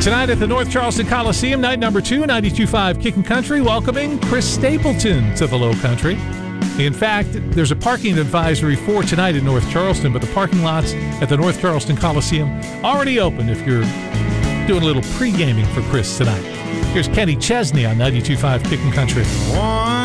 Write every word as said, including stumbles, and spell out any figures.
Tonight at the North Charleston Coliseum, night number two, ninety-two point five Kickin' Country, welcoming Chris Stapleton to the Low Country. In fact, there's a parking advisory for tonight in North Charleston, but the parking lots at the North Charleston Coliseum already open if you're doing a little pre-gaming for Chris tonight. Here's Kenny Chesney on ninety-two point five Kickin' Country. One